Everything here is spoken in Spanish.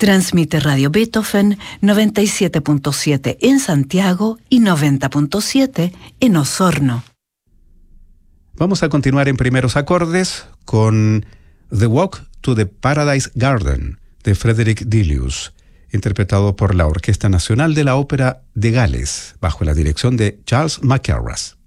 Transmite Radio Beethoven 97.7 en Santiago y 90.7 en Osorno. Vamos a continuar en primeros acordes con The Walk to the Paradise Garden de Frederick Delius, interpretado por la Orquesta Nacional de la Ópera de Gales, bajo la dirección de Charles Mackerras.